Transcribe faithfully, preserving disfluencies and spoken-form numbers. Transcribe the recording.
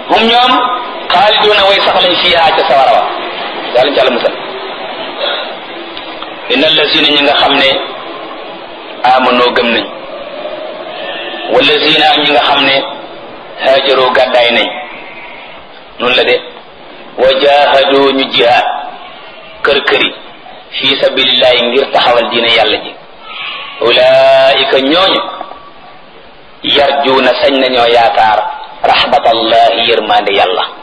hum ñoom xaaliduna way sax lañ fiihaa ca sawara wa yàlla ci àlla musal inna allazina ñi nga xam ne amanoo gëm nañ wallazina ñi nga xam ne haajaroo gàddaay nañ noonu la de wa jahadu ñu jihaad kër këri fi sabilillahi ngir taxawal diine yàlla ji ulaika ñooñu yarjuuna sañ nañoo yaakaar rahmatallahi yërmande yàlla